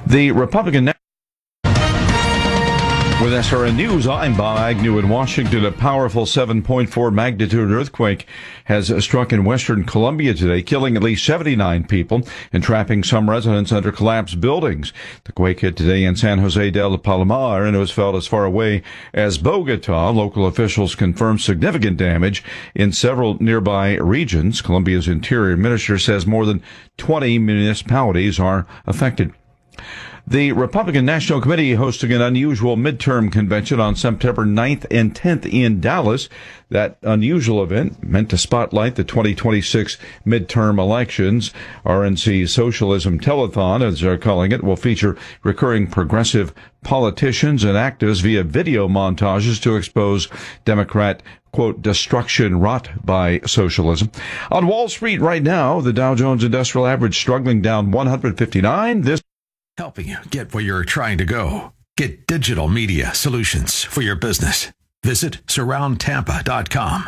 The Republican... With SRN News, I'm Bob Agnew in Washington. A powerful 7.4 magnitude earthquake has struck in western Colombia today, killing at least 79 people and trapping some residents under collapsed buildings. The quake hit today in San Jose del Palomar, and it was felt as far away as Bogota. Local officials confirmed significant damage in several nearby regions. Colombia's interior minister says more than 20 municipalities are affected. The Republican National Committee hosting an unusual midterm convention on September 9th and 10th in Dallas. That unusual event meant to spotlight the 2026 midterm elections. RNC's Socialism Telethon, as they're calling it, will feature recurring progressive politicians and activists via video montages to expose Democrat quote, destruction wrought by socialism. On Wall Street right now, the Dow Jones Industrial Average struggling down 159. Helping you get where you're trying to go. Get digital media solutions for your business. Visit surroundtampa.com.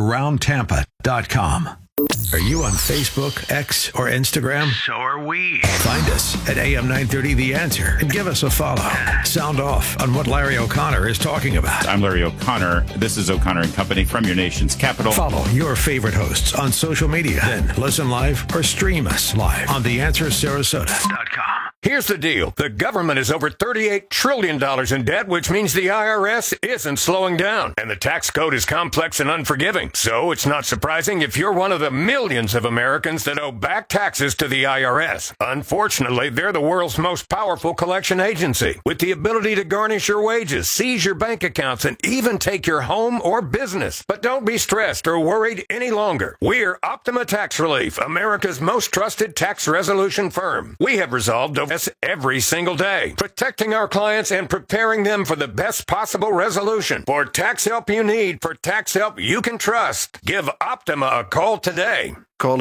Surroundtampa.com. Are you on Facebook, X, or Instagram? So are we. Find us at AM 930 The Answer and give us a follow. Sound off on what Larry O'Connor is talking about. I'm Larry O'Connor. This is O'Connor and Company from your nation's capital. Follow your favorite hosts on social media. Then listen live or stream us live on TheAnswerSarasota.com. Here's the deal. The government is over $38 trillion in debt, which means the IRS isn't slowing down. And the tax code is complex and unforgiving. So it's not surprising if you're one of the millions of Americans that owe back taxes to the IRS. Unfortunately, they're the world's most powerful collection agency, with the ability to garnish your wages, seize your bank accounts, and even take your home or business. But don't be stressed or worried any longer. We're Optima Tax Relief, America's most trusted tax resolution firm. We have resolved over every single day, protecting our clients and preparing them for the best possible resolution. For tax help you need, for tax help you can trust, give Optima a call today. Call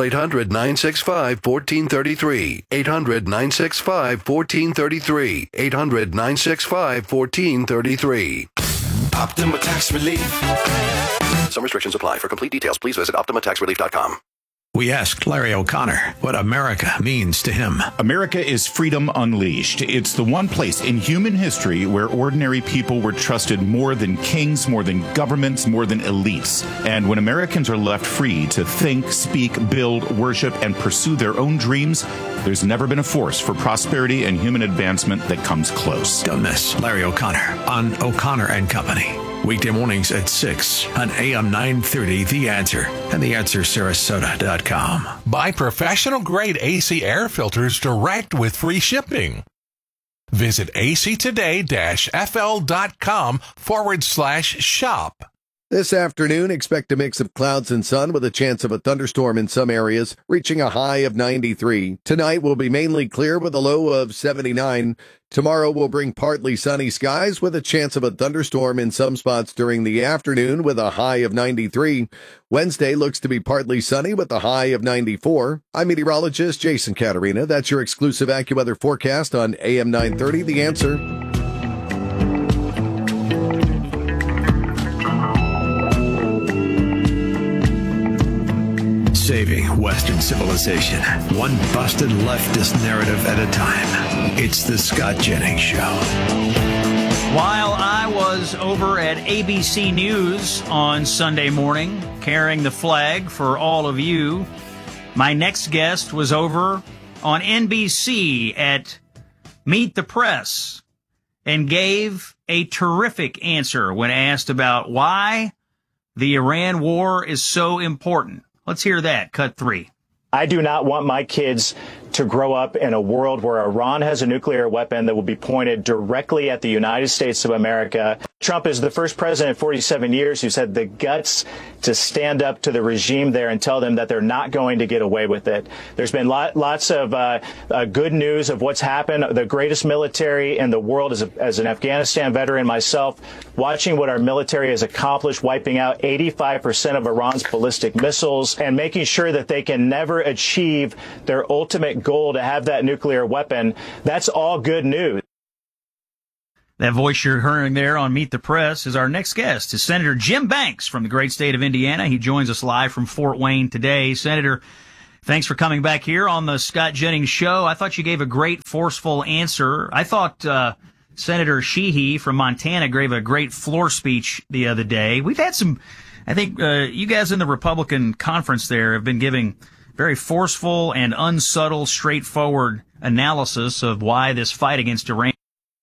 800-965-1433. 800-965-1433. 800-965-1433. Optima Tax Relief. Some restrictions apply. For complete details, please visit OptimaTaxRelief.com. We asked Larry O'Connor what America means to him. America is freedom unleashed. It's the one place in human history where ordinary people were trusted more than kings, more than governments, more than elites. And when Americans are left free to think, speak, build, worship, and pursue their own dreams, there's never been a force for prosperity and human advancement that comes close. Don't miss Larry O'Connor on O'Connor and Company. Weekday mornings at 6 on AM 930 The Answer and TheAnswerSarasota.com. Buy professional-grade AC air filters direct with free shipping. Visit actoday-fl.com/shop. This afternoon, expect a mix of clouds and sun with a chance of a thunderstorm in some areas, reaching a high of 93. Tonight will be mainly clear with a low of 79. Tomorrow will bring partly sunny skies with a chance of a thunderstorm in some spots during the afternoon with a high of 93. Wednesday looks to be partly sunny with a high of 94. I'm meteorologist Jason Caterina. That's your exclusive AccuWeather forecast on AM 930 The Answer. Saving Western civilization, one busted leftist narrative at a time. It's the Scott Jennings Show. While I was over at ABC News on Sunday morning, carrying the flag for all of you, my next guest was over on NBC at Meet the Press and gave a terrific answer when asked about why the Iran war is so important. Let's hear that. Cut 3. I do not want my kids to grow up in a world where Iran has a nuclear weapon that will be pointed directly at the United States of America. Trump is the first president in 47 years who's had the guts to stand up to the regime there and tell them that they're not going to get away with it. There's been lots of good news of what's happened. The greatest military in the world as an Afghanistan veteran myself, watching what our military has accomplished, wiping out 85% of Iran's ballistic missiles and making sure that they can never achieve their ultimate goal to have that nuclear weapon. That's all good news. That voice you're hearing there on Meet the Press is our next guest, is Senator Jim Banks from the great state of Indiana. He joins us live from Fort Wayne today. Senator, Thanks for coming back here on the Scott Jennings Show. I thought you gave a great, forceful answer. I thought Senator Sheehy from Montana gave a great floor speech the other day. We've had some, I think you guys in the Republican conference there have been giving very forceful and unsubtle, straightforward analysis of why this fight against Iran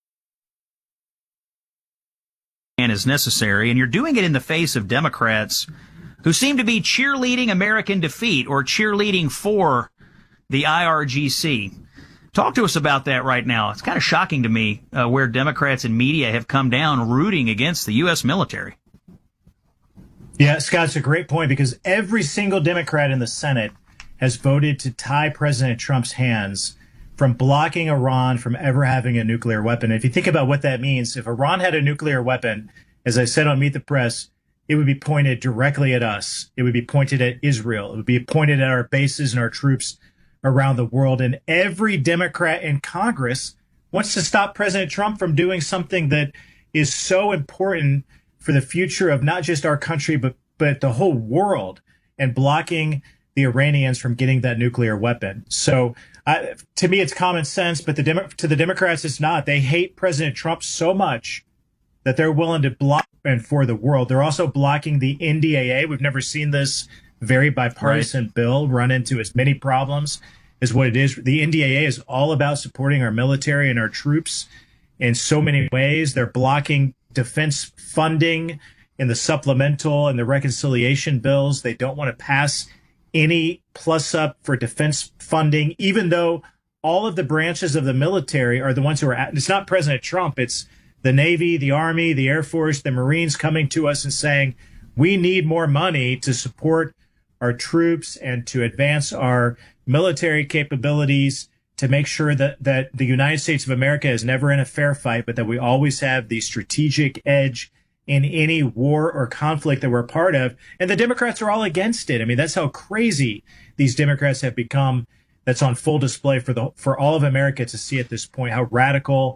is necessary. And you're doing it in the face of Democrats who seem to be cheerleading American defeat or cheerleading for the IRGC. Talk to us about that right now. It's kind of shocking to me where Democrats and media have come down rooting against the U.S. military. Yeah, Scott, it's a great point because every single Democrat in the Senate has voted to tie President Trump's hands from blocking Iran from ever having a nuclear weapon. If you think about what that means, if Iran had a nuclear weapon, as I said on Meet the Press, it would be pointed directly at us. It would be pointed at Israel. It would be pointed at our bases and our troops around the world. And every Democrat in Congress wants to stop President Trump from doing something that is so important for the future of not just our country, but the whole world, and blocking the Iranians from getting that nuclear weapon. So to me, it's common sense, but to the Democrats, it's not. They hate President Trump so much that they're willing to block and for the world. They're also blocking the NDAA. We've never seen this very bipartisan bill run into as many problems as what it is. The NDAA is all about supporting our military and our troops in so many ways. They're blocking defense funding in the supplemental and the reconciliation bills. They don't want to pass any plus up for defense funding, even though all of the branches of the military are the ones who are it's not President Trump. It's the Navy, the Army, the Air Force, the Marines coming to us and saying, we need more money to support our troops and to advance our military capabilities, to make sure that the United States of America is never in a fair fight, but that we always have the strategic edge in any war or conflict that we're a part of. And the Democrats are all against it. I mean, that's how crazy these Democrats have become. That's on full display for all of America to see at this point, how radical,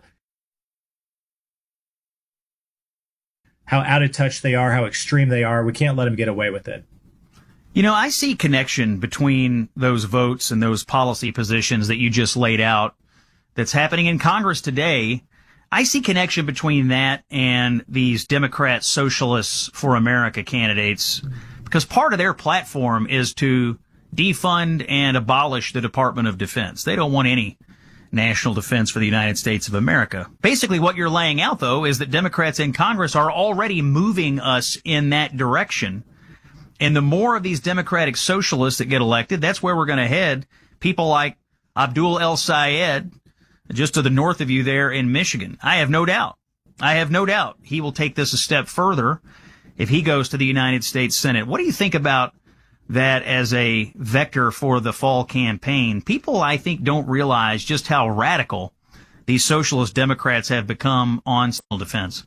how out of touch they are, how extreme they are. We can't let them get away with it. You know, I see connection between those votes and those policy positions that you just laid out that's happening in Congress today. I see connection between that and these Democrat Socialists for America candidates, because part of their platform is to defund and abolish the Department of Defense. They don't want any national defense for the United States of America. Basically, what you're laying out, though, is that Democrats in Congress are already moving us in that direction. And the more of these Democratic Socialists that get elected, that's where we're going to head. People like Abdul El Sayed, just to the north of you there in Michigan. I have no doubt he will take this a step further if he goes to the United States Senate. What do you think about that as a vector for the fall campaign? People, I think, don't realize just how radical these socialist Democrats have become on civil defense.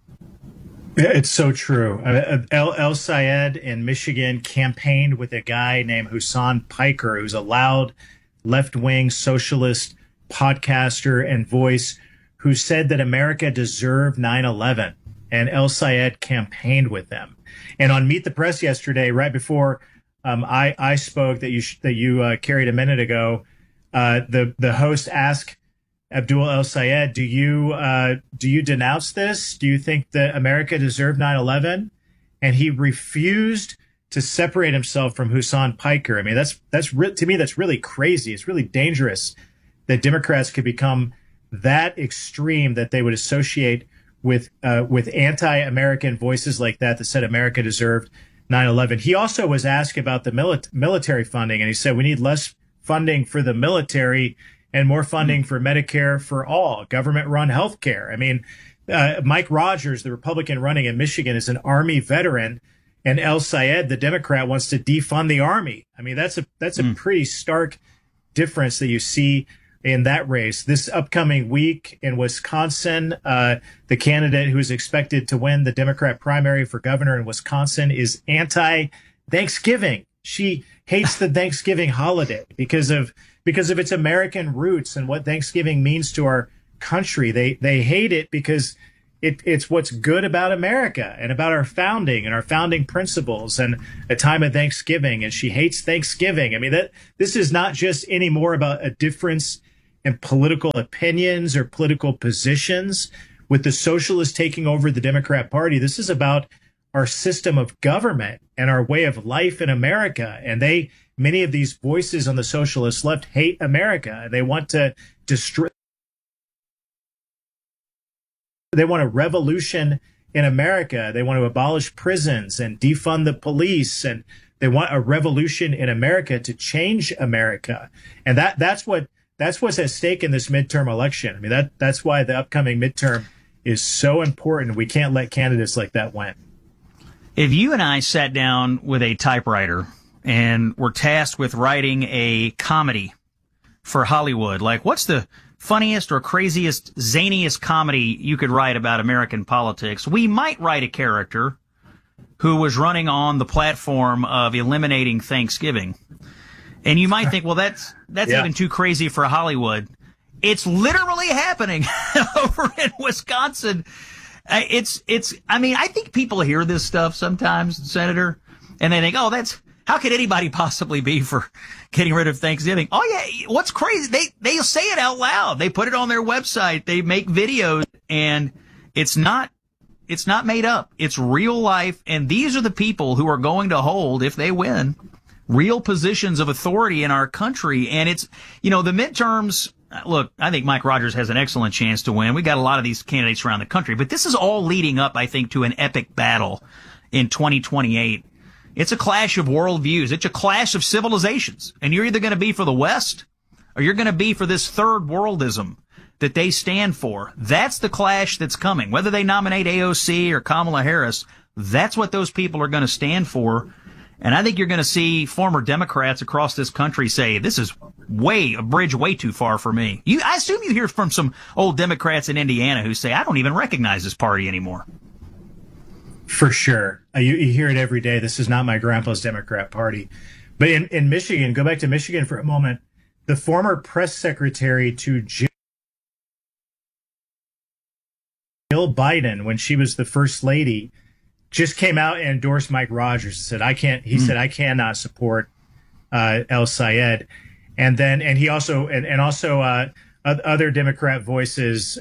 It's so true. El Sayed in Michigan campaigned with a guy named Husan Piker, who's a loud left-wing socialist podcaster and voice who said that America deserved 9/11, and El Sayed campaigned with them. And on Meet the Press yesterday, right before I spoke that you carried a minute ago, the host asked Abdul El Sayed, do you denounce this? Do you think that America deserved 9/11? And he refused to separate himself from Husan Piker. I mean, to me, that's really crazy. It's really dangerous that Democrats could become that extreme that they would associate with anti-American voices like that said America deserved 9/11. He also was asked about the military funding, and he said we need less funding for the military and more funding for Medicare for all, government-run health care. I mean, Mike Rogers, the Republican running in Michigan, is an Army veteran, and El Sayed, the Democrat, wants to defund the Army. I mean, that's a pretty stark difference that you see in that race. This upcoming week in Wisconsin, the candidate who is expected to win the Democrat primary for governor in Wisconsin is anti-Thanksgiving. She hates the Thanksgiving holiday because of its American roots and what Thanksgiving means to our country. They hate it because It's what's good about America and about our founding and our founding principles and a time of Thanksgiving. And she hates Thanksgiving. I mean, this is not just anymore about a difference in political opinions or political positions. With the socialists taking over the Democrat Party, this is about our system of government and our way of life in America. And many of these voices on the socialist left hate America. They want to destroy. They want a revolution in America. They want to abolish prisons and defund the police. And they want a revolution in America to change America. And that's what's at stake in this midterm election. I mean, that's why the upcoming midterm is so important. We can't let candidates like that win. If you and I sat down with a typewriter and were tasked with writing a comedy for Hollywood, like what's the funniest or craziest, zaniest comedy you could write about American politics, we might write a character who was running on the platform of eliminating Thanksgiving. And you might think, well, that's even too crazy for Hollywood. It's literally happening over in Wisconsin. I mean, I think people hear this stuff sometimes, Senator, and they think, oh, how could anybody possibly be for getting rid of Thanksgiving? Oh, yeah. What's crazy? They say it out loud. They put it on their website. They make videos, and it's not made up. It's real life. And these are the people who are going to hold, if they win, real positions of authority in our country. And it's, the midterms. Look, I think Mike Rogers has an excellent chance to win. We got a lot of these candidates around the country, but this is all leading up, I think, to an epic battle in 2028. It's a clash of worldviews. It's a clash of civilizations. And you're either going to be for the West or you're going to be for this third worldism that they stand for. That's the clash that's coming. Whether they nominate AOC or Kamala Harris, that's what those people are going to stand for. And I think you're going to see former Democrats across this country say, this is a bridge way too far for me. I assume you hear from some old Democrats in Indiana who say, I don't even recognize this party anymore. For sure. You hear it every day. This is not my grandpa's Democrat Party. But in Michigan, go back to Michigan for a moment, the former press secretary to Jill Biden, when she was the first lady, just came out and endorsed Mike Rogers and said, said, I cannot support El Sayed. And he also, other Democrat voices,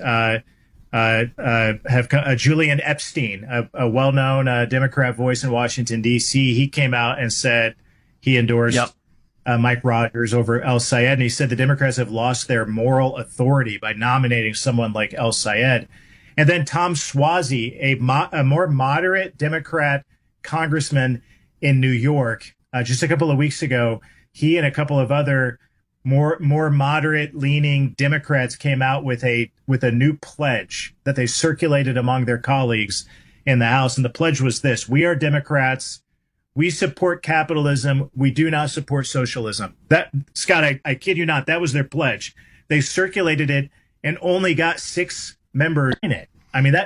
have Julian Epstein, a well-known Democrat voice in Washington, D.C. He came out and said he endorsed Mike Rogers over El Sayed. And he said the Democrats have lost their moral authority by nominating someone like El Sayed. And then Tom Suozzi, a more moderate Democrat congressman in New York, just a couple of weeks ago, he and a couple of other more moderate leaning Democrats came out with a new pledge that they circulated among their colleagues in the House. And the pledge was this: we are Democrats. We support capitalism. We do not support socialism. Scott, I kid you not, that was their pledge. They circulated it and only got 6 members in it. I mean,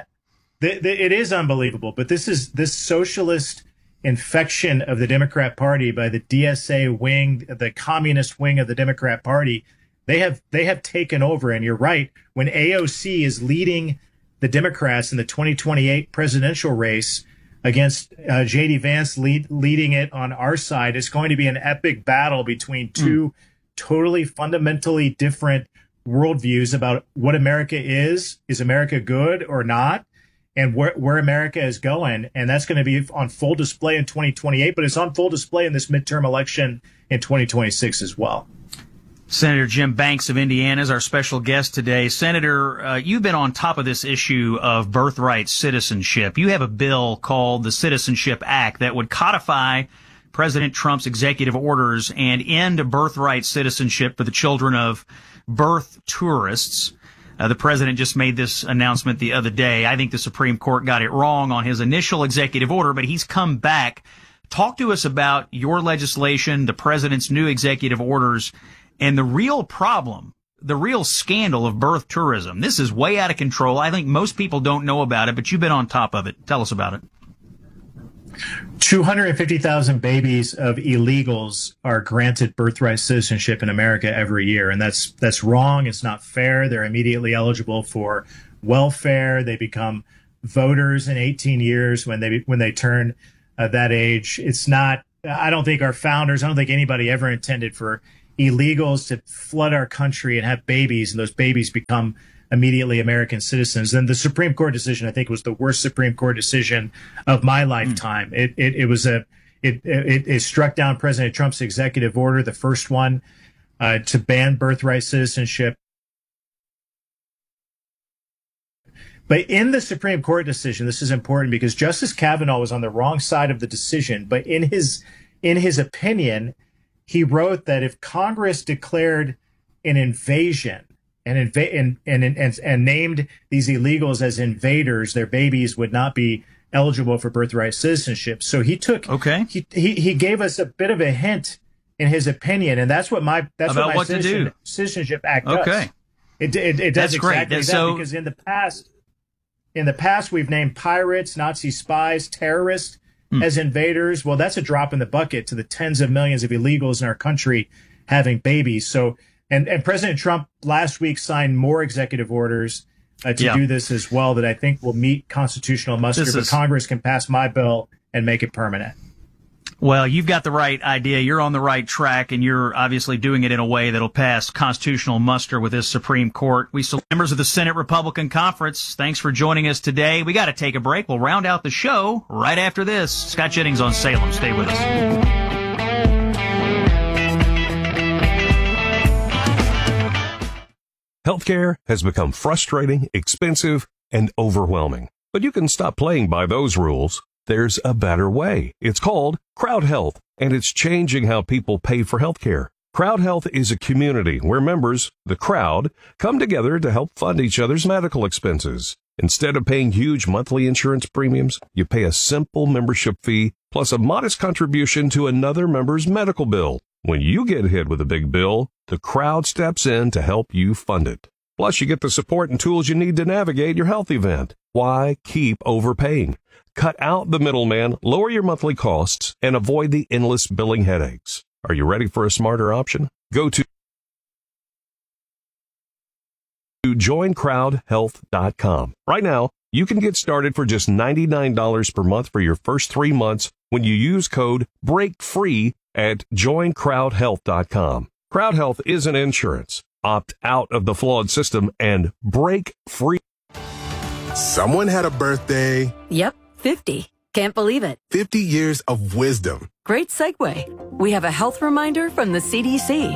it is unbelievable. But this socialist infection of the Democrat Party by the DSA wing, the communist wing of the Democrat Party, they have taken over. And you're right, when AOC is leading the Democrats in the 2028 presidential race against J.D. Vance leading it on our side, it's going to be an epic battle between two totally fundamentally different worldviews about what America is. Is America good or not? And where America is going. And that's going to be on full display in 2028, but it's on full display in this midterm election in 2026 as well. Senator Jim Banks of Indiana is our special guest today. Senator, you've been on top of this issue of birthright citizenship. You have a bill called the Citizenship Act that would codify President Trump's executive orders and end birthright citizenship for the children of birth tourists. The president just made this announcement the other day. I think the Supreme Court got it wrong on his initial executive order, but he's come back. Talk to us about your legislation, the president's new executive orders, and the real problem, the real scandal of birth tourism. This is way out of control. I think most people don't know about it, but you've been on top of it. Tell us about it. 250,000 babies of illegals are granted birthright citizenship in America every year. And that's wrong. It's not fair. They're immediately eligible for welfare. They become voters in 18 years when they turn that age. It's not. I don't think our founders. I don't think anybody ever intended for illegals to flood our country and have babies, and those babies become immediately American citizens. And the Supreme Court decision, I think, was the worst Supreme Court decision of my lifetime. It struck down President Trump's executive order, the first one to ban birthright citizenship. But in the Supreme Court decision, this is important because Justice Kavanaugh was on the wrong side of the decision. But in his opinion, he wrote that if Congress declared an invasion and named these illegals as invaders, their babies would not be eligible for birthright citizenship. So he gave us a bit of a hint in his opinion, and that's what my Citizenship Act does. Okay, it does that's exactly great. that because in the past we've named pirates, Nazi spies, terrorists as invaders. Well, that's a drop in the bucket to the tens of millions of illegals in our country having babies. So, and President Trump last week signed more executive orders to do this as well that I think will meet constitutional muster, but Congress can pass my bill and make it permanent. Well, you've got the right idea. You're on the right track, and you're obviously doing it in a way that'll pass constitutional muster with this Supreme Court. We salute members of the Senate Republican Conference. Thanks for joining us today. We got to take a break. We'll round out the show right after this. Scott Jennings on Salem. Stay with us. Healthcare has become frustrating, expensive, and overwhelming. But you can stop playing by those rules. There's a better way. It's called Crowd Health, and it's changing how people pay for healthcare. Crowd Health is a community where members, the crowd, come together to help fund each other's medical expenses. Instead of paying huge monthly insurance premiums, you pay a simple membership fee plus a modest contribution to another member's medical bill. When you get hit with a big bill, the crowd steps in to help you fund it. Plus, you get the support and tools you need to navigate your health event. Why keep overpaying? Cut out the middleman, lower your monthly costs, and avoid the endless billing headaches. Are you ready for a smarter option? Go to joincrowdhealth.com. Right now, you can get started for just $99 per month for your first 3 months when you use code BREAKFREE at joincrowdhealth.com. Crowd Health isn't insurance. Opt out of the flawed system and break free. Someone had a birthday. Yep, 50. Can't believe it. 50 years of wisdom. Great segue. We have a health reminder from the CDC.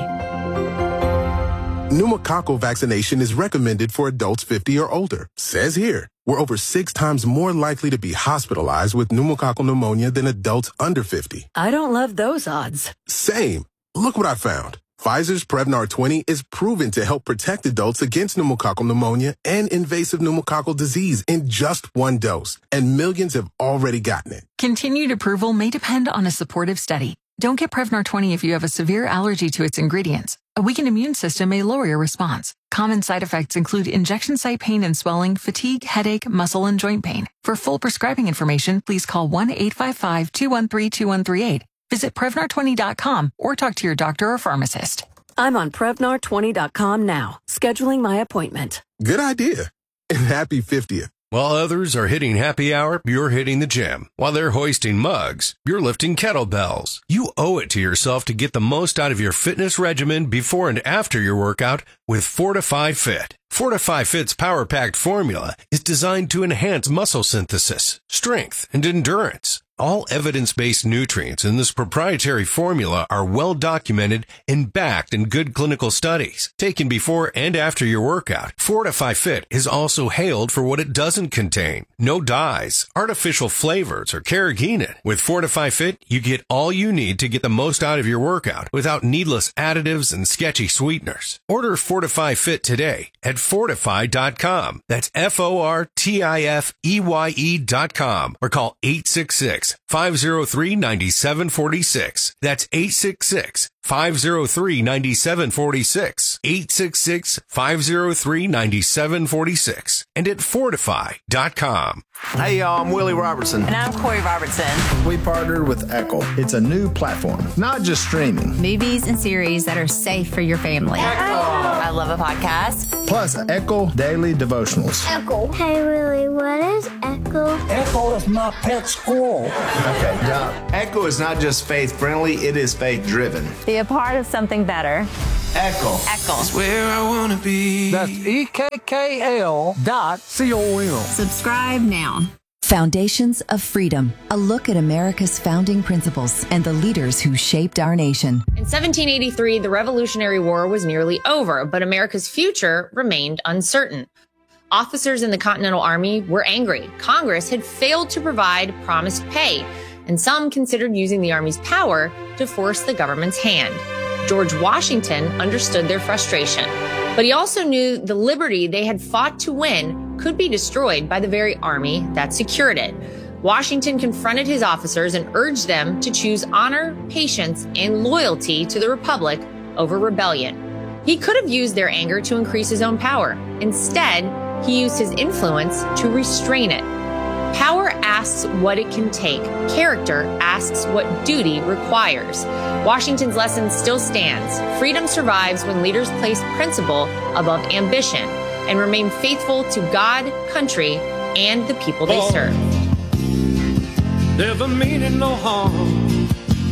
Pneumococcal vaccination is recommended for adults 50 or older. Says here, we're over 6 times more likely to be hospitalized with pneumococcal pneumonia than adults under 50. I don't love those odds. Same. Look what I found. Pfizer's Prevnar 20 is proven to help protect adults against pneumococcal pneumonia and invasive pneumococcal disease in just 1 dose, and millions have already gotten it. Continued approval may depend on a supportive study. Don't get Prevnar 20 if you have a severe allergy to its ingredients. A weakened immune system may lower your response. Common side effects include injection site pain and swelling, fatigue, headache, muscle, and joint pain. For full prescribing information, please call 1-855-213-2138. Visit Prevnar20.com or talk to your doctor or pharmacist. I'm on Prevnar20.com now, scheduling my appointment. Good idea. And happy 50th. While others are hitting happy hour, you're hitting the gym. While they're hoisting mugs, you're lifting kettlebells. You owe it to yourself to get the most out of your fitness regimen before and after your workout with Fortify Fit. Fortify Fit's power-packed formula is designed to enhance muscle synthesis, strength, and endurance. All evidence-based nutrients in this proprietary formula are well documented and backed in good clinical studies. Taken before and after your workout, Fortify Fit is also hailed for what it doesn't contain. No dyes, artificial flavors, or carrageenan. With Fortify Fit, you get all you need to get the most out of your workout without needless additives and sketchy sweeteners. Order Fortify Fit today at Fortify.com. That's FORTIFEYE.com or call 866-503-9746. That's 866-503-9746. 866-503-9746. And at Fortify.com. Hey, y'all, I'm Willie Robertson. And I'm Corey Robertson. We partnered with Echo. It's a new platform, not just streaming. Movies and series that are safe for your family. Echo. I love a podcast. Plus, Echo Daily Devotionals. Echo. Hey, Willie, what is Echo? Echo is my pet squirrel. Okay, now, Echo is not just faith-friendly, it is faith-driven. Be a part of something better. Echo. Echo. That's where I want to be. That's EKKL.com. Subscribe now. Foundations of Freedom, a look at America's founding principles and the leaders who shaped our nation. In 1783, the Revolutionary War was nearly over, but America's future remained uncertain. Officers in the Continental Army were angry. Congress had failed to provide promised pay, and some considered using the Army's power to force the government's hand. George Washington understood their frustration, but he also knew the liberty they had fought to win could be destroyed by the very army that secured it. Washington confronted his officers and urged them to choose honor, patience, and loyalty to the Republic over rebellion. He could have used their anger to increase his own power. Instead, he used his influence to restrain it. Power asks what it can take. Character asks what duty requires. Washington's lesson still stands. Freedom survives when leaders place principle above ambition and remain faithful to God, country, and the people they serve. Never meaning no harm.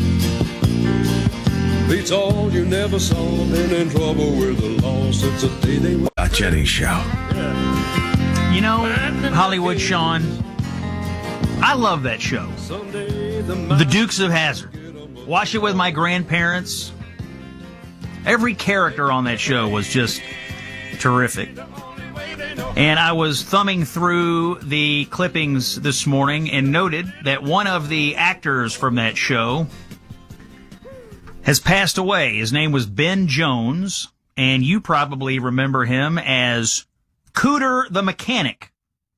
Beats all you never saw. Been in trouble with the law since the day they were. Jenny Show. You know, Hollywood Sean, I love that show. The Dukes of Hazzard. Watch it with my grandparents. Every character on that show was just terrific. And I was thumbing through the clippings this morning and noted that one of the actors from that show has passed away. His name was Ben Jones, and you probably remember him as Cooter the Mechanic.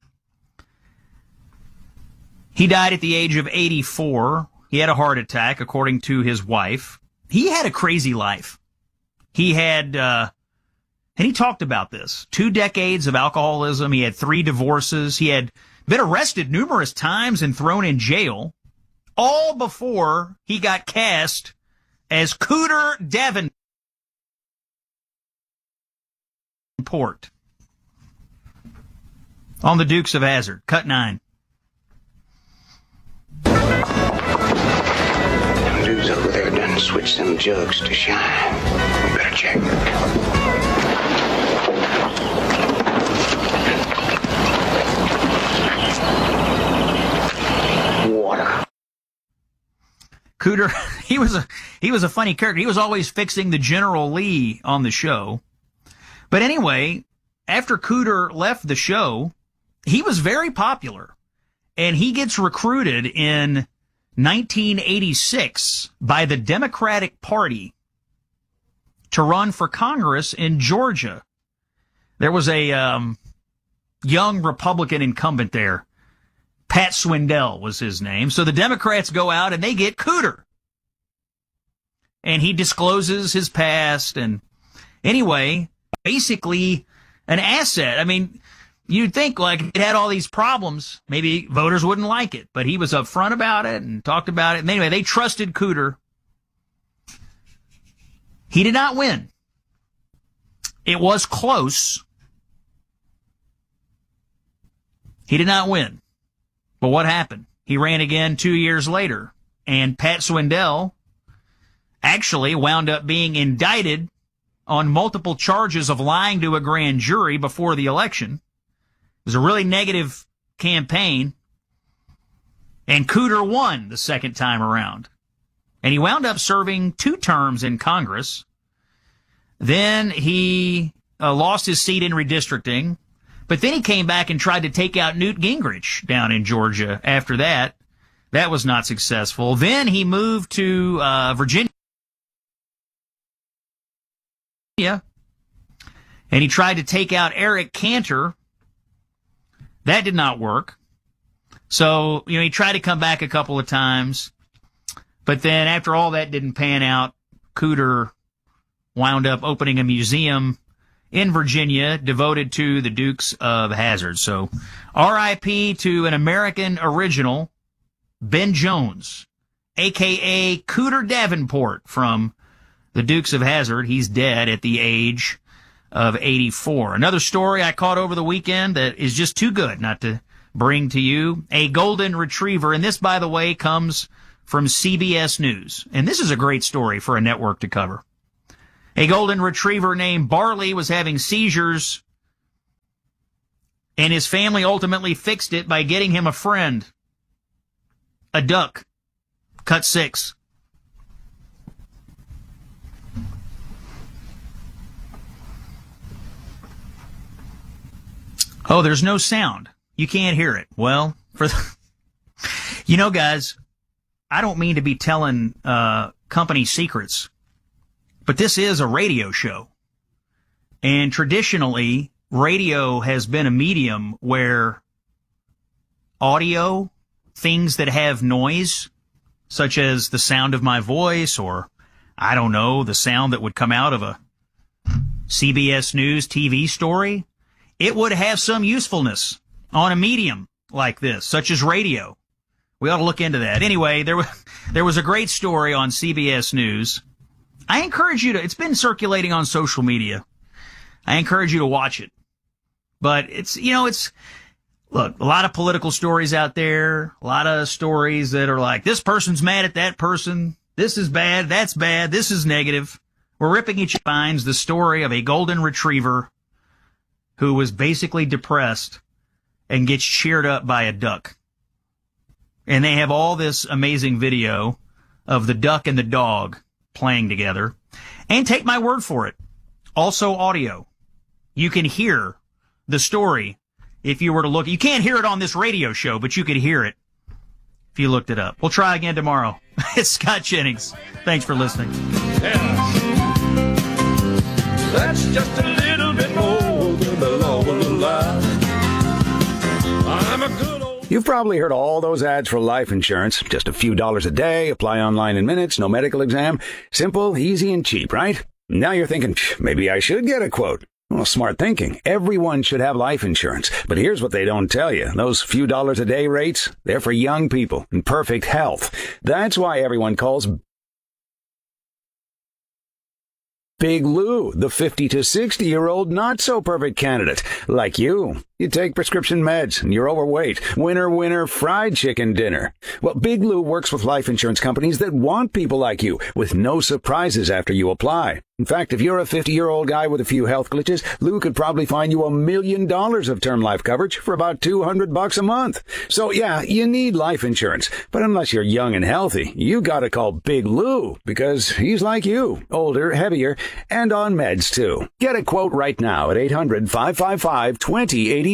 He died at the age of 84. He had a heart attack, according to his wife. He had a crazy life. He had, and he talked about this, 2 decades of alcoholism. He had 3 divorces. He had been arrested numerous times and thrown in jail, all before he got cast as Cooter Davenport on the Dukes of Hazzard. Cut 9. Them dudes over there done switched them jugs to shine. We better check. Water. Cooter, he was a funny character. He was always fixing the General Lee on the show. But anyway, after Cooter left the show, he was very popular. And he gets recruited in 1986 by the Democratic Party to run for Congress in Georgia. There was a young Republican incumbent there. Pat Swindell was his name. So the Democrats go out and they get Cooter. And he discloses his past. And anyway, basically an asset. I mean, you'd think, like, it had all these problems, maybe voters wouldn't like it, but he was upfront about it and talked about it. And anyway, they trusted Cooter. He did not win. It was close. He did not win. But what happened? He ran again 2 years later, and Pat Swindell actually wound up being indicted on multiple charges of lying to a grand jury before the election. It was a really negative campaign, and Cooter won the second time around. And he wound up serving 2 terms in Congress. Then he lost his seat in redistricting, but then he came back and tried to take out Newt Gingrich down in Georgia after that. That was not successful. Then he moved to Virginia, and he tried to take out Eric Cantor. That did not work. So, he tried to come back a couple of times. But then after all that didn't pan out, Cooter wound up opening a museum in Virginia devoted to the Dukes of Hazzard. So, R.I.P. to an American original, Ben Jones, a.k.a. Cooter Davenport from the Dukes of Hazzard. He's dead at the age of 84. Another story I caught over the weekend that is just too good not to bring to you. A golden retriever, and this, by the way, comes from CBS News. And this is a great story for a network to cover. A golden retriever named Barley was having seizures, and his family ultimately fixed it by getting him a friend, a duck. Cut 6. Oh, there's no sound. You can't hear it. Well, guys, I don't mean to be telling company secrets, but this is a radio show. And traditionally, radio has been a medium where audio, things that have noise, such as the sound of my voice or, I don't know, the sound that would come out of a CBS News TV story, it would have some usefulness on a medium like this, such as radio. We ought to look into that. Anyway, there was a great story on CBS News. I encourage you to, it's been circulating on social media. I encourage you to watch it. But look, a lot of political stories out there, a lot of stories that are like, this person's mad at that person, this is bad, that's bad, this is negative. We're ripping each finds the story of a golden retriever who was basically depressed and gets cheered up by a duck. And they have all this amazing video of the duck and the dog playing together. And take my word for it, also audio. You can hear the story if you were to look. You can't hear it on this radio show, but you could hear it if you looked it up. We'll try again tomorrow. It's Scott Jennings. Thanks for listening. That's just a little bit more than the law will allow. I'm a good old... You've probably heard all those ads for life insurance. Just a few dollars a day, apply online in minutes, no medical exam. Simple, easy, and cheap, right? Now you're thinking, maybe I should get a quote. Well, smart thinking. Everyone should have life insurance. But here's what they don't tell you. Those few dollars a day rates, they're for young people in perfect health. That's why everyone calls Big Lou, the 50 to 60-year-old not-so-perfect candidate, like you. You take prescription meds, and you're overweight. Winner, fried chicken dinner. Well, Big Lou works with life insurance companies that want people like you, with no surprises after you apply. In fact, if you're a 50-year-old guy with a few health glitches, Lou could probably find you $1 million of term life coverage for about $200 a month. So yeah, you need life insurance. But unless you're young and healthy, you gotta call Big Lou, because he's like you, older, heavier, and on meds too. Get a quote right now at 800-555-2085.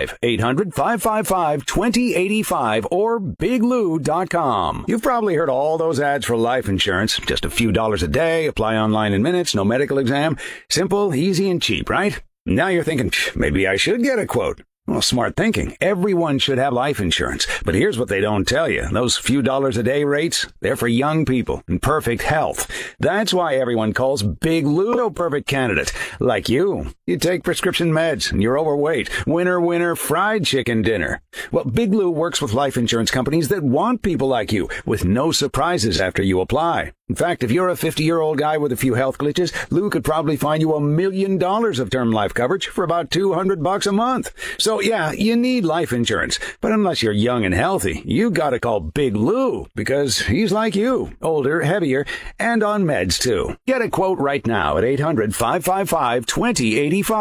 800-555-2085 or biglou.com. You've probably heard all those ads for life insurance. Just a few dollars a day, apply online in minutes, no medical exam. Simple, easy, and cheap, right? Now you're thinking, maybe I should get a quote. Well, smart thinking. Everyone should have life insurance. But here's what they don't tell you. Those few dollars a day rates, they're for young people in perfect health. That's why everyone calls Big Lou a perfect candidate, like you. You take prescription meds, and you're overweight. Winner, fried chicken dinner. Well, Big Lou works with life insurance companies that want people like you, with no surprises after you apply. In fact, if you're a 50-year-old guy with a few health glitches, Lou could probably find you $1 million of term life coverage for about $200 a month. So yeah, you need life insurance. But unless you're young and healthy, you gotta call Big Lou, because he's like you, older, heavier, and on meds too. Get a quote right now at 800-555-2085.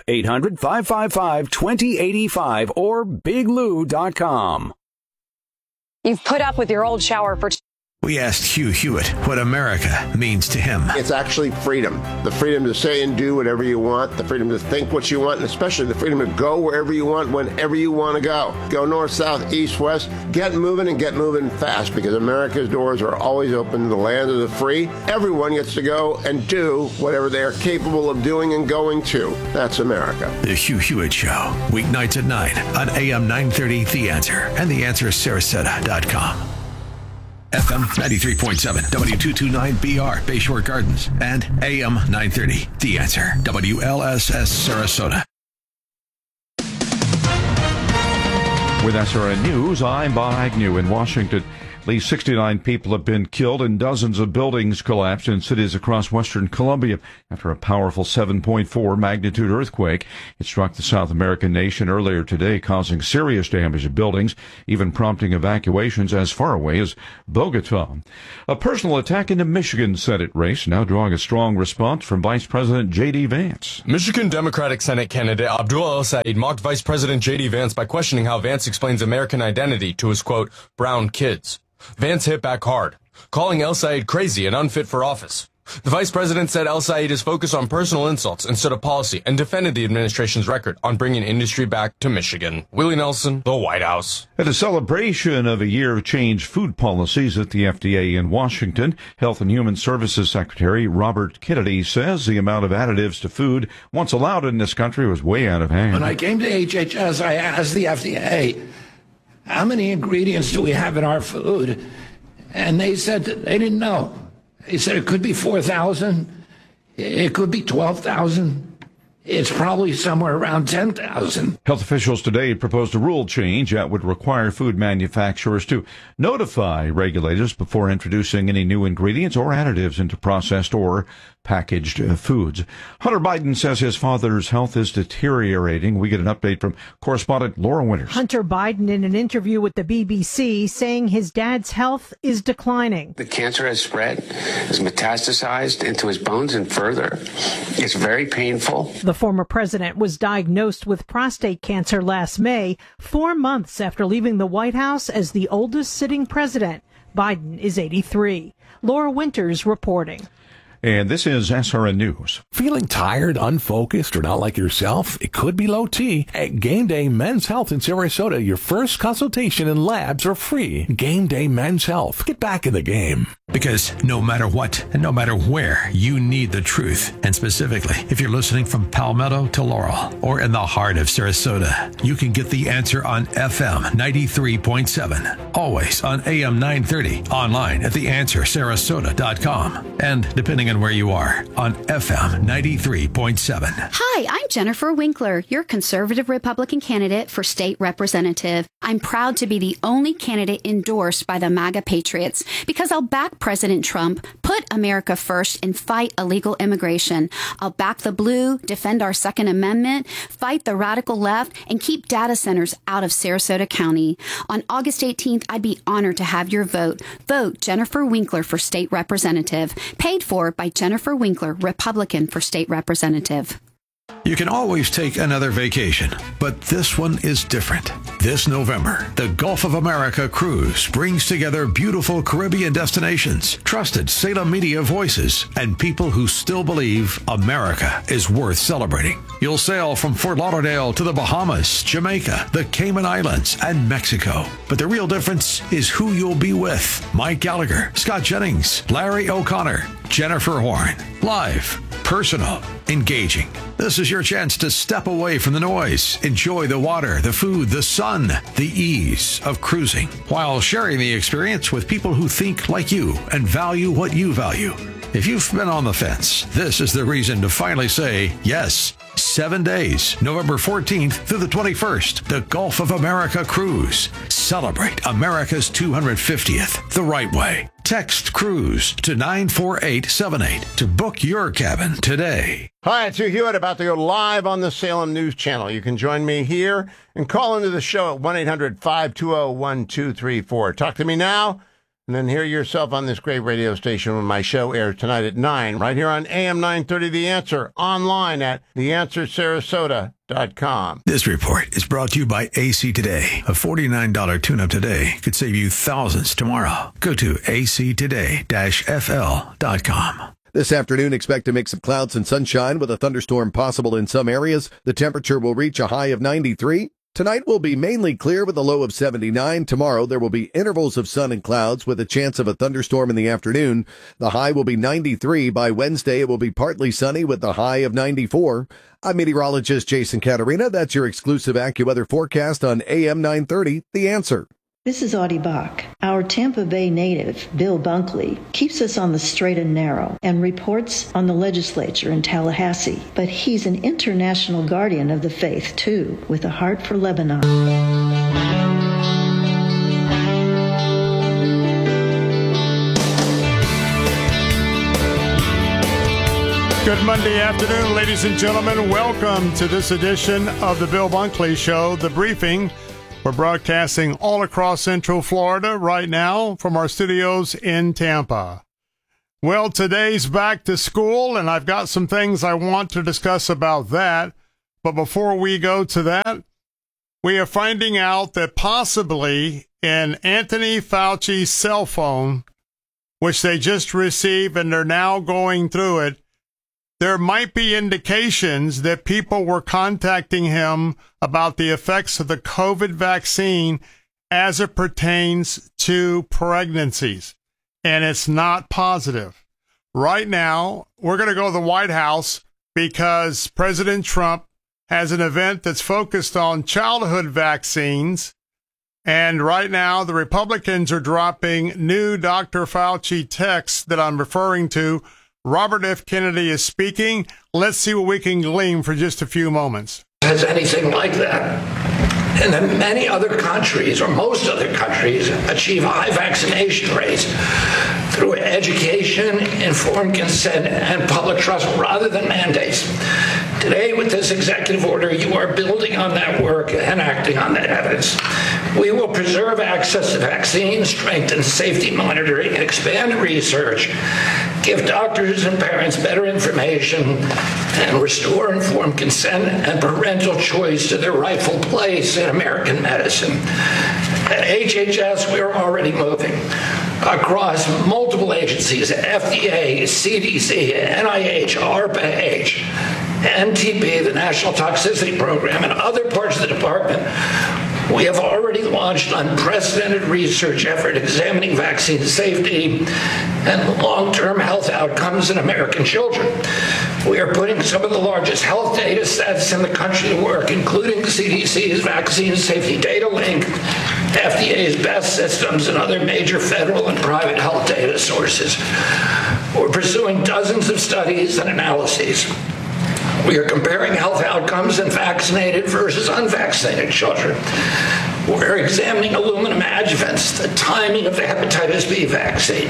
800-555-2085 or biglou.com. You've put up with your old shower for... We asked Hugh Hewitt what America means to him. It's actually freedom. The freedom to say and do whatever you want, the freedom to think what you want, and especially the freedom to go wherever you want, whenever you want to go. Go north, south, east, west. Get moving and get moving fast, because America's doors are always open to the land of the free. Everyone gets to go and do whatever they are capable of doing and going to. That's America. The Hugh Hewitt Show, weeknights at 9 on AM 930 The Answer and TheAnswerSarasota.com. FM 93.7, W229BR, Bayshore Gardens, and AM 930, The Answer, WLSS Sarasota. With SRN News, I'm Bob Agnew in Washington. At least 69 people have been killed and dozens of buildings collapsed in cities across western Colombia after a powerful 7.4 magnitude earthquake. It struck the South American nation earlier today, causing serious damage to buildings, even prompting evacuations as far away as Bogota. A personal attack in the Michigan Senate race now drawing a strong response from Vice President J.D. Vance. Michigan Democratic Senate candidate Abdul El-Sayed mocked Vice President J.D. Vance by questioning how Vance explains American identity to his, quote, brown kids. Vance hit back hard, calling El-Sayed crazy and unfit for office. The vice president said El-Sayed is focused on personal insults instead of policy and defended the administration's record on bringing industry back to Michigan. Willie Nelson, the White House. At a celebration of a year of changed food policies at the FDA in Washington, Health and Human Services Secretary Robert Kennedy says the amount of additives to food once allowed in this country was way out of hand. When I came to HHS, I asked the FDA, how many ingredients do we have in our food? And they said that they didn't know. They said it could be 4,000. It could be 12,000. It's probably somewhere around 10,000. Health officials today proposed a rule change that would require food manufacturers to notify regulators before introducing any new ingredients or additives into processed or packaged foods. Hunter Biden says his father's health is deteriorating. We get an update from correspondent Laura Winters. Hunter Biden in an interview with the BBC saying his dad's health is declining. The cancer has spread, has metastasized into his bones and further. It's very painful. The former president was diagnosed with prostate cancer last May, 4 months after leaving the White House as the oldest sitting president. Biden is 83. Laura Winters reporting. And this is SRN News. Feeling tired, unfocused, or not like yourself? It could be low T. At Game Day Men's Health in Sarasota, your first consultation and labs are free. Game Day Men's Health. Get back in the game. Because no matter what and no matter where, you need the truth. And specifically, if you're listening from Palmetto to Laurel or in the heart of Sarasota, you can get the answer on FM 93.7. Always on AM 930. Online at theanswersarasota.com. And depending on where you are, on FM 93.7. Hi, I'm Jennifer Winkler, your conservative Republican candidate for state representative. I'm proud to be the only candidate endorsed by the MAGA Patriots because I'll back President Trump, put America first, and fight illegal immigration. I'll back the blue, defend our Second Amendment, fight the radical left, and keep data centers out of Sarasota County. On August 18th, I'd be honored to have your vote. Vote Jennifer Winkler for state representative. Paid for by Jennifer Winkler, Republican for state representative. You can always take another vacation, but this one is different. This November, the Gulf of America Cruise brings together beautiful Caribbean destinations, trusted Salem media voices, and people who still believe America is worth celebrating. You'll sail from Fort Lauderdale to the Bahamas, Jamaica, the Cayman Islands, and Mexico. But the real difference is who you'll be with. Mike Gallagher, Scott Jennings, Larry O'Connor, Jennifer Horn. Live, personal, engaging. This is your chance to step away from the noise, enjoy the water, the food, the sun, the ease of cruising, while sharing the experience with people who think like you and value what you value. If you've been on the fence, this is the reason to finally say yes. 7 days, November 14th through the 21st, the Gulf of America Cruise. Celebrate America's 250th the right way. Text CRUISE to 94878 to book your cabin today. Hi, it's Hugh Hewitt, about to go live on the Salem News Channel. You can join me here and call into the show at 1-800-520-1234. Talk to me now, and then hear yourself on this great radio station when my show airs tonight at 9, right here on AM 930 The Answer, online at theanswersarasota.com. This report is brought to you by AC Today. A $49 tune-up today could save you thousands tomorrow. Go to actoday-fl.com. This afternoon, expect a mix of clouds and sunshine with a thunderstorm possible in some areas. The temperature will reach a high of 93. Tonight will be mainly clear with a low of 79. Tomorrow, there will be intervals of sun and clouds with a chance of a thunderstorm in the afternoon. The high will be 93. By Wednesday, it will be partly sunny with a high of 94. I'm meteorologist Jason Caterina. That's your exclusive AccuWeather forecast on AM 930, The Answer. This is Audie Bach. Our Tampa Bay native, Bill Bunkley, keeps us on the straight and narrow and reports on the legislature in Tallahassee. But he's an international guardian of the faith, too, with a heart for Lebanon. Good Monday afternoon, ladies and gentlemen. Welcome to this edition of the Bill Bunkley Show, The Briefing. We're broadcasting all across Central Florida right now from our studios in Tampa. Well, today's back to school, and I've got some things I want to discuss about that. But before we go to that, we are finding out that possibly in Anthony Fauci's cell phone, which they just received and they're now going through it, there might be indications that people were contacting him about the effects of the COVID vaccine as it pertains to pregnancies, and it's not positive. Right now, we're going to go to the White House because President Trump has an event that's focused on childhood vaccines, and right now the Republicans are dropping new Dr. Fauci texts that I'm referring to. Robert F. Kennedy is speaking. Let's see what we can glean for just a few moments. Has anything like that. And then many other countries, or most other countries, achieve high vaccination rates through education, informed consent, and public trust rather than mandates. Today, with this executive order, you are building on that work and acting on that evidence. We will preserve access to vaccines, strengthen safety monitoring, expand research, give doctors and parents better information, and restore informed consent and parental choice to their rightful place in American medicine. At HHS, we're already moving across multiple agencies, FDA, CDC, NIH, ARPA-H, NTP, the National Toxicity Program, and other parts of the department. We have already launched unprecedented research effort examining vaccine safety and long-term health outcomes in American children. We are putting some of the largest health data sets in the country to work, including CDC's Vaccine Safety Data Link, FDA's BEST systems, and other major federal and private health data sources. We're pursuing dozens of studies and analyses. We are comparing health outcomes in vaccinated versus unvaccinated children. We're examining aluminum adjuvants, the timing of the hepatitis B vaccine,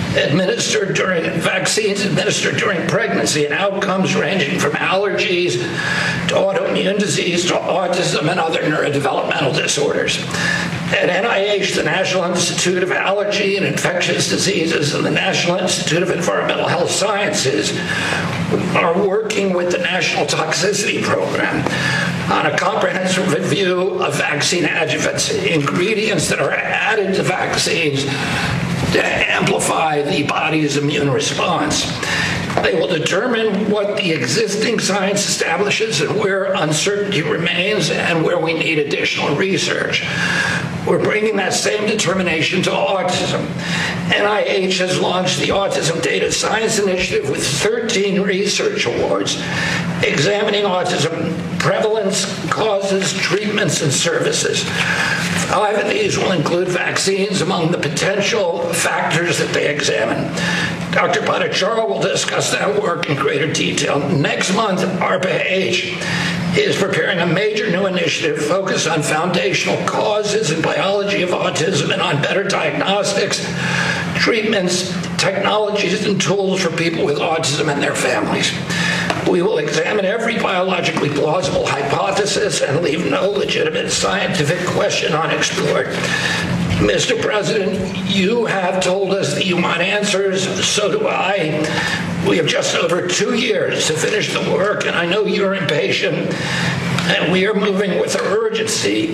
vaccines administered during pregnancy, and outcomes ranging from allergies to autoimmune disease to autism and other neurodevelopmental disorders. At NIH, the National Institute of Allergy and Infectious Diseases and the National Institute of Environmental Health Sciences are working with the National Toxicity Program on a comprehensive review of vaccine adjuvants, ingredients that are added to vaccines to amplify the body's immune response. They will determine what the existing science establishes and where uncertainty remains and where we need additional research. We're bringing that same determination to autism. NIH has launched the Autism Data Science Initiative with 13 research awards examining autism prevalence, causes, treatments, and services. 5 of these will include vaccines among the potential factors that they examine. Dr. Bhattacharya will discuss that work in greater detail. Next month, ARPA-H is preparing a major new initiative focused on foundational causes and biology of autism and on better diagnostics, treatments, technologies, and tools for people with autism and their families. We will examine every biologically plausible hypothesis and leave no legitimate scientific question unexplored. Mr. President, you have told us that you want answers, so do I. We have just over 2 years to finish the work, and I know you're impatient, and we are moving with urgency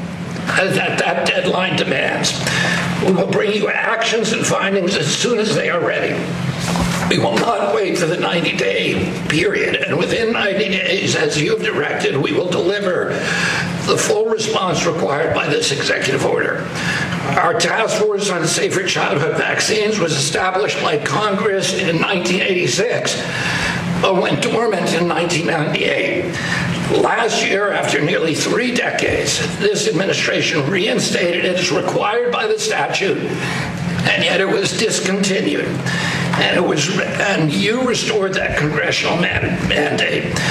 that deadline demands. We will bring you actions and findings as soon as they are ready. We will not wait for the 90-day period, and within 90 days, as you have directed, we will deliver the full response required by this executive order. Our task force on safer childhood vaccines was established by Congress in 1986, but went dormant in 1998. Last year, after nearly 3 decades, this administration reinstated it as required by the statute, and yet it was discontinued. And you restored that congressional mandate.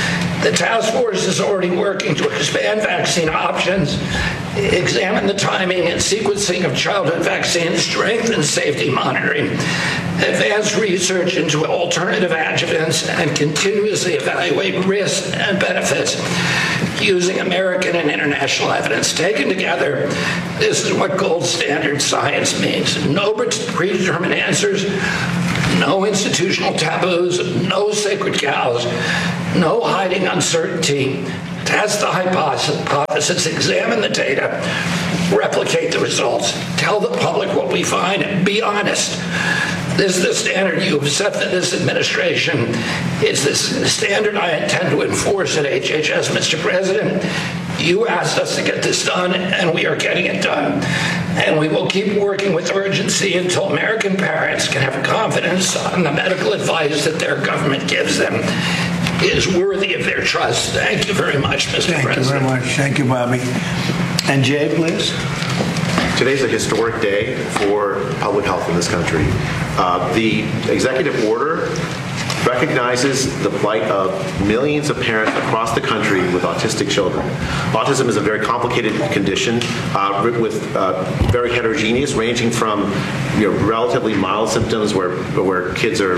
The task force is already working to expand vaccine options, examine the timing and sequencing of childhood vaccines, strengthen safety monitoring, advance research into alternative adjuvants, and continuously evaluate risks and benefits using American and international evidence. Taken together, this is what gold standard science means. No predetermined answers, no institutional taboos, no sacred cows, no hiding uncertainty. Test the hypothesis, examine the data, replicate the results, tell the public what we find, and be honest. This is the standard you have set for this administration. It's this standard I intend to enforce at HHS, Mr. President. You asked us to get this done, and we are getting it done. And we will keep working with urgency until American parents can have confidence on the medical advice that their government gives them is worthy of their trust. Thank you very much, Mr. President. Thank you very much. Thank you, Bobby. And Jay, please. Today's a historic day for public health in this country. The executive order recognizes the plight of millions of parents across the country with autistic children. Autism is a very complicated condition with very heterogeneous, ranging from relatively mild symptoms where kids are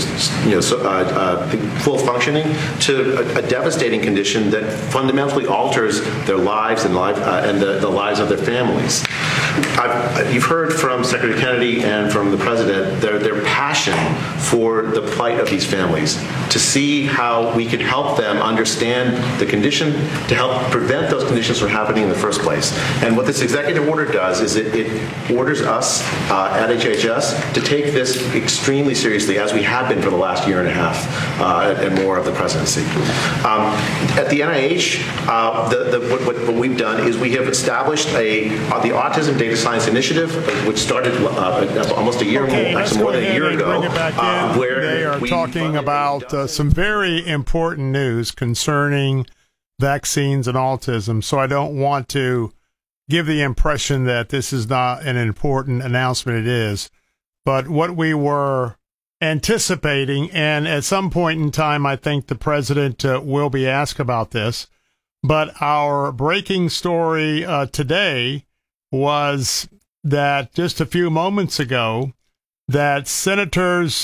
full functioning to a devastating condition that fundamentally alters their lives and the lives of their families. You've heard from Secretary Kennedy and from the President their passion for the plight of these families, to see how we could help them understand the condition, to help prevent those conditions from happening in the first place. And what this executive order does is it orders us at HHS to take this extremely seriously, as we have been for the last year and a half and more of the presidency. At the NIH, what we've done is we have established the Autism Data Science Initiative, which started almost a year, actually more than a year ago, where they are talking about some very important news concerning vaccines and autism. So I don't want to give the impression that this is not an important announcement. It is. But what we were anticipating, and at some point in time, I think the president will be asked about this, but our breaking story today was that just a few moments ago, that Senators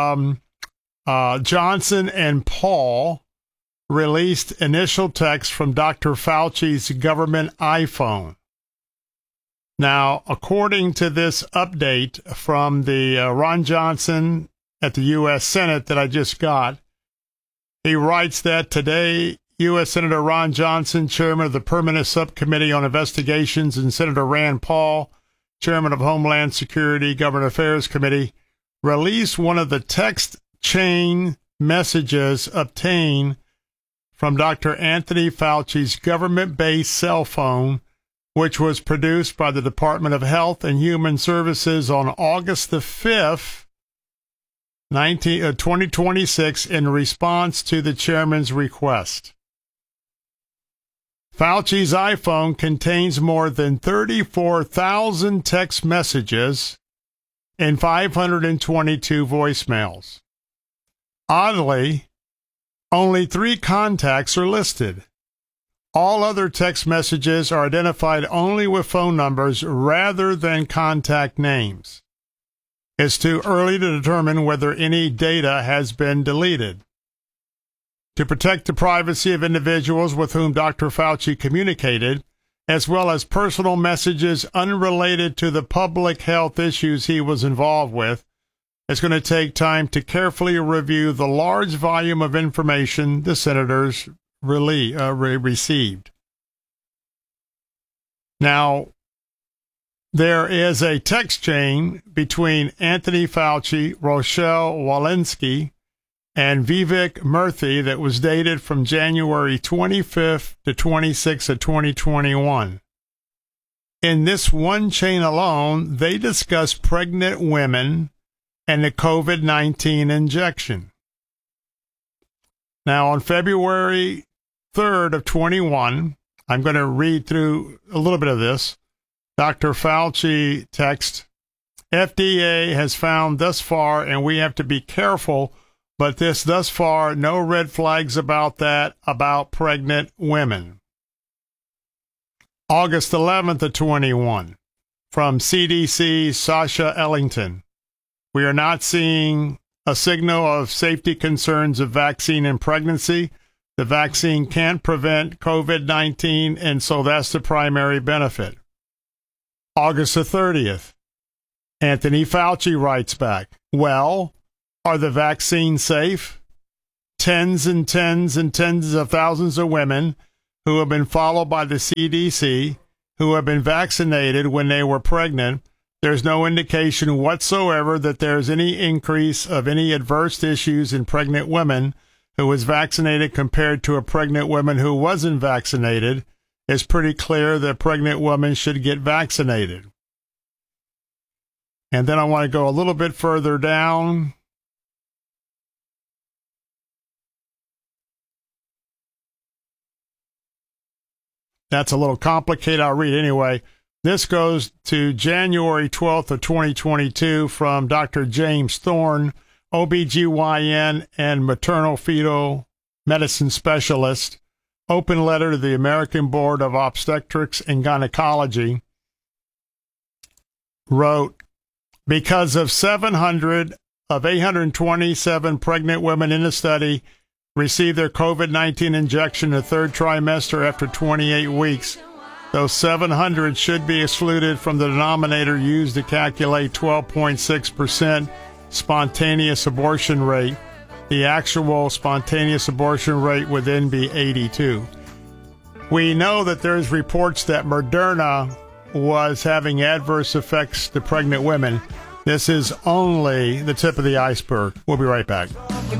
Johnson and Paul released initial text from Dr. Fauci's government iPhone. Now, according to this update from the Ron Johnson at the U.S. Senate that I just got, he writes that today, U.S. Senator Ron Johnson, chairman of the Permanent Subcommittee on Investigations, and Senator Rand Paul, chairman of Homeland Security Government Affairs Committee, released one of the text chain messages obtained from Dr. Anthony Fauci's government-based cell phone, which was produced by the Department of Health and Human Services on August the 5th, 2026, in response to the chairman's request. Fauci's iPhone contains more than 34,000 text messages and 522 voicemails. Oddly, only 3 contacts are listed. All other text messages are identified only with phone numbers rather than contact names. It's too early to determine whether any data has been deleted. To protect the privacy of individuals with whom Dr. Fauci communicated, as well as personal messages unrelated to the public health issues he was involved with, it's going to take time to carefully review the large volume of information the senators received. Now, there is a text chain between Anthony Fauci, Rochelle Walensky, and Vivek Murthy that was dated from January 25th to 26th of 2021. In this one chain alone, they discuss pregnant women and the COVID-19 injection. Now, on February 3rd of 21, I'm going to read through a little bit of this. Dr. Fauci text, FDA has found thus far, and we have to be careful But this, thus far, no red flags about that, about pregnant women. August 11th of 21, from CDC Sasha Ellington. We are not seeing a signal of safety concerns of vaccine in pregnancy. The vaccine can't prevent COVID-19, and so that's the primary benefit. August the 30th, Anthony Fauci writes back, well, are the vaccines safe? Tens and tens and tens of thousands of women who have been followed by the CDC, who have been vaccinated when they were pregnant, there's no indication whatsoever that there's any increase of any adverse issues in pregnant women who was vaccinated compared to a pregnant woman who wasn't vaccinated. It's pretty clear that pregnant women should get vaccinated. And then I want to go a little bit further down. That's a little complicated. I'll read anyway. This goes to January 12th of 2022 from Dr. James Thorne, OBGYN and maternal fetal medicine specialist. Open letter to the American Board of Obstetrics and Gynecology. Wrote, because of 700 of 827 pregnant women in the study received their COVID-19 injection in the third trimester after 28 weeks. Those 700 should be excluded from the denominator used to calculate 12.6% spontaneous abortion rate. The actual spontaneous abortion rate would then be 82. We know that there's reports that Moderna was having adverse effects to pregnant women. This is only the tip of the iceberg. We'll be right back.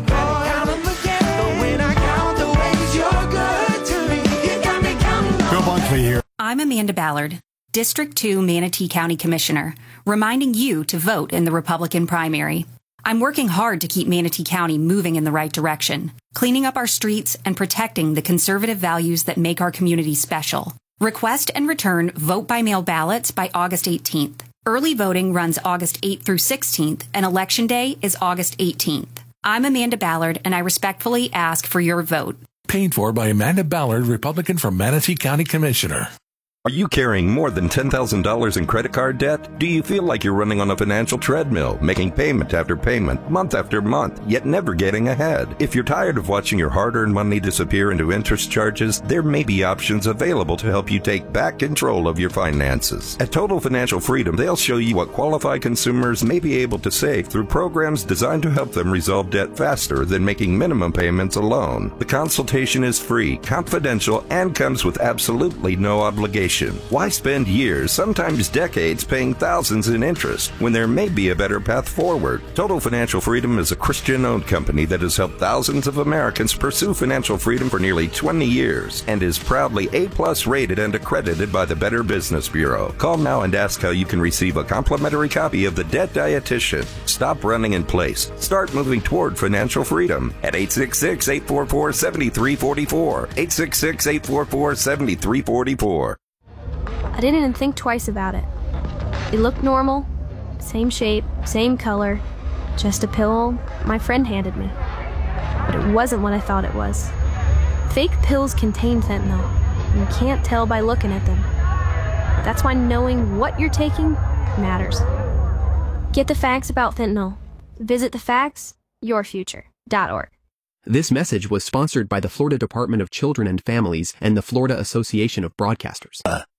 Here. I'm Amanda Ballard, District 2 Manatee County Commissioner, reminding you to vote in the Republican primary. I'm working hard to keep Manatee County moving in the right direction, cleaning up our streets and protecting the conservative values that make our community special. Request and return vote-by-mail ballots by August 18th. Early voting runs August 8th through 16th, and Election Day is August 18th. I'm Amanda Ballard, and I respectfully ask for your vote. Paid for by Amanda Ballard, Republican from Manatee County Commissioner. Are you carrying more than $10,000 in credit card debt? Do you feel like you're running on a financial treadmill, making payment after payment, month after month, yet never getting ahead? If you're tired of watching your hard-earned money disappear into interest charges, there may be options available to help you take back control of your finances. At Total Financial Freedom, they'll show you what qualified consumers may be able to save through programs designed to help them resolve debt faster than making minimum payments alone. The consultation is free, confidential, and comes with absolutely no obligation. Why spend years, sometimes decades, paying thousands in interest when there may be a better path forward? Total Financial Freedom is a Christian-owned company that has helped thousands of Americans pursue financial freedom for nearly 20 years and is proudly A+ rated and accredited by the Better Business Bureau. Call now and ask how you can receive a complimentary copy of The Debt Dietitian. Stop running in place. Start moving toward financial freedom at 866-844-7344. 866-844-7344. I didn't even think twice about it. It looked normal, same shape, same color, just a pill my friend handed me. But it wasn't what I thought it was. Fake pills contain fentanyl. You can't tell by looking at them. That's why knowing what you're taking matters. Get the facts about fentanyl. Visit thefactsyourfuture.org. This message was sponsored by the Florida Department of Children and Families and the Florida Association of Broadcasters.